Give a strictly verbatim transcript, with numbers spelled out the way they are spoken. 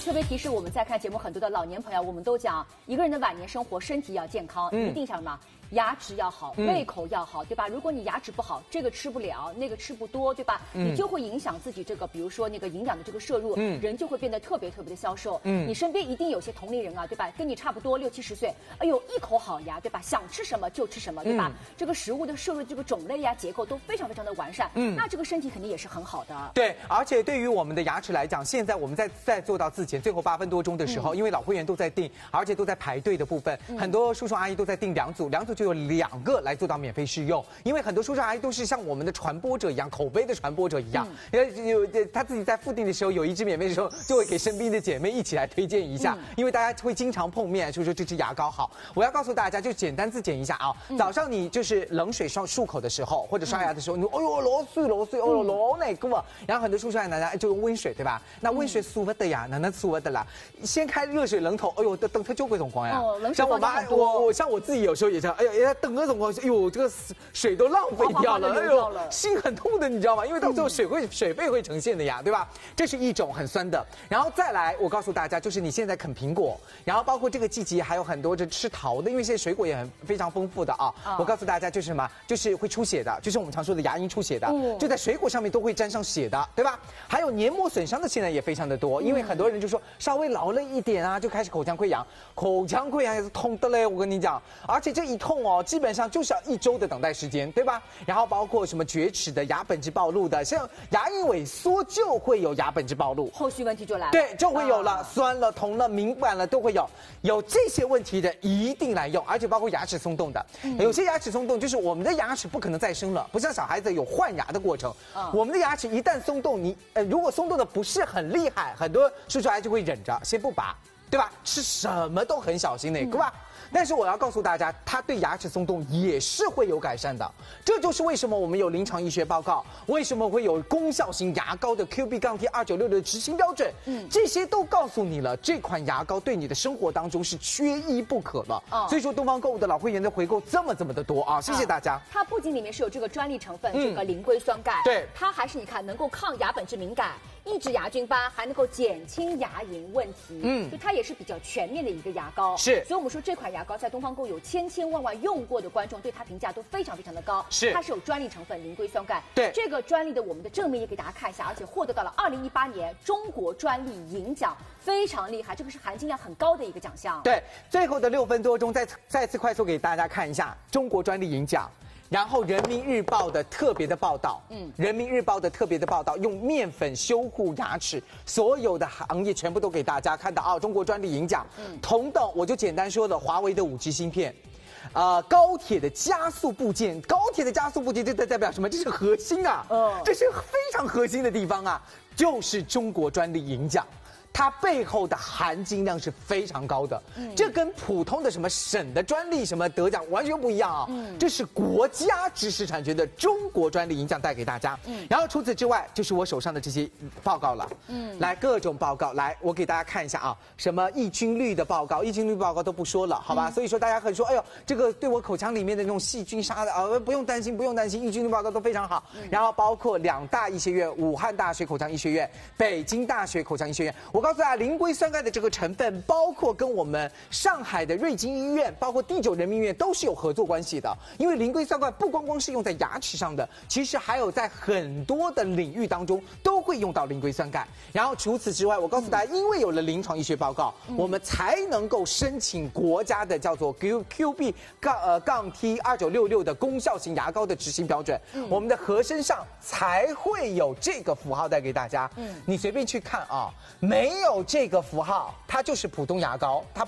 特别提示我们在看节目很多的老年朋友，我们都讲一个人的晚年生活，身体要健康，嗯、一定想什么？牙齿要好，胃口要好，嗯、对吧？如果你牙齿不好，这个吃不了，那个吃不多，对吧？嗯、你就会影响自己这个，比如说那个营养的这个摄入，嗯、人就会变得特别特别的消瘦。嗯，你身边一定有些同龄人啊，对吧？跟你差不多六七十岁，哎呦，一口好牙，对吧？想吃什么就吃什么，对吧？嗯、这个食物的摄入这个种类呀、结构都非常非常的完善。嗯，那这个身体肯定也是很好的。 对，而且对于我们的牙齿来讲，现在我们在在做到自检最后八分多钟的时候，嗯、因为老会员都在订，而且都在排队的部分，嗯、很多叔叔阿姨都在订两组，两组就有两个来做到免费试用。因为很多叔叔阿姨都是像我们的传播者一样，口碑的传播者一样，有、嗯、有他自己在附订的时候有一支免费的时候，就会给身边的姐妹一起来推荐一下，嗯、因为大家会经常碰面，所以说这支牙膏好。我要告诉大家，就简单自检一下啊。嗯、早上你就是冷水漱漱口的时候，或者刷牙的时候，嗯、你哦呦老水老水，哦呦老那个嘛。然后很多叔叔阿姨奶奶就用温水，对吧？那温水舒服的呀，哪能舒服的啦？先开热水冷头，哎呦，等它就会总光呀。 哦，冷水像我妈，我我像我自己有时候也这样，哎呀，呀等个总光，哎呦，这个水都浪费掉了，哎呦，心很痛的，你知道吗？因为到最后水会、嗯、水费会呈现的呀，对吧？这是一种很酸的。然后再来，我告诉大家，就是你现在啃苹果，然后包括这个季节还有很多这吃桃的，因为现在水果也很非常丰富的啊。哦、我告诉大家，就是什么，就是会出血的，就是我们常说的牙龈出血的，嗯、就在水果上面都会沾上血的，对吧？还有黏膜损伤的现在也非常的多，因为很多人就说稍微老了一点啊，就开始口腔溃疡，口腔溃疡也是痛的嘞，我跟你讲，而且这一痛哦，基本上就是要一周的等待时间，对吧？然后包括什么锯齿的、牙本质暴露的，像牙龈萎缩就会有牙本质暴露， 后续问题就来了， 对，就会有了，啊、酸了、痛了、敏感了都会有，有这些问题的一定来用，而且包括牙齿松动的，嗯、有些牙齿松动就是我们的牙齿不可能再生了，不像小孩子有换牙的过程，啊、我们的牙齿一旦松动，你呃如果松动的不是很厉害，很多叔叔阿姨就会忍着先不拔，对吧？吃什么都很小心的，对吧？嗯但是我要告诉大家，它对牙齿松动也是会有改善的，这就是为什么我们有临床医学报告，为什么会有功效型牙膏的 Q B 杠 T 二九六的执行标准，嗯，这些都告诉你了，这款牙膏对你的生活当中是缺一不可的。哦，所以说东方购物的老会员的回购这么这么的多啊，谢谢大家。 啊、它不仅里面是有这个专利成分，嗯、这个磷硅酸钙， 对， 它还是你看能够抗牙本质敏感。抑制牙菌斑，还能够减轻牙龈问题，嗯，就它也是比较全面的一个牙膏， 是， 所以我们说这款牙膏在东方购有千千万万用过的观众对它评价都非常非常的高， 是， 它是有专利成分磷硅酸钙， 对， 这个专利的我们的正面也给大家看一下，而且获得到了二零一八年中国专利银奖，非常厉害，这个是含金量很高的一个奖项。 对，最后的六分多钟再再次快速给大家看一下中国专利银奖。然后人民日报的特别的报道，嗯，人民日报的特别的报道，用面粉修护牙齿，所有的行业全部都给大家看到啊，中国专利银奖，嗯，同等我就简单说了，华为的五 G 芯片，呃，高铁的加速部件，高铁的加速部件，这代表什么？这是核心啊，嗯，这是非常核心的地方啊，就是中国专利银奖。它背后的含金量是非常高的，嗯、这跟普通的什么省的专利什么得奖完全不一样啊！嗯、这是国家知识产权的中国专利银奖带给大家。嗯、然后除此之外，就是我手上的这些报告了。嗯，来各种报告，来我给大家看一下啊，什么抑菌率的报告，抑菌率报告都不说了，好吧？嗯、所以说大家很说，哎呦，这个对我口腔里面的那种细菌杀的啊，不用担心，不用担心，抑菌率报告都非常好。嗯、然后包括两大医学院，武汉大学口腔医学院、北京大学口腔医学院，我。我告诉大家，磷硅酸钙的这个成分，包括跟我们上海的瑞金医院，包括第九人民医院都是有合作关系的。因为磷硅酸钙不光光是用在牙齿上的，其实还有在很多的领域当中都会用到磷硅酸钙。然后除此之外，我告诉大家，因为有了临床医学报告，嗯、我们才能够申请国家的叫做 Q Q B 杠呃杠 T 二九六六的功效型牙膏的执行标准，嗯、我们的盒身上才会有这个符号带给大家。嗯，你随便去看啊，没。没有这个符号，它就是普通牙膏，它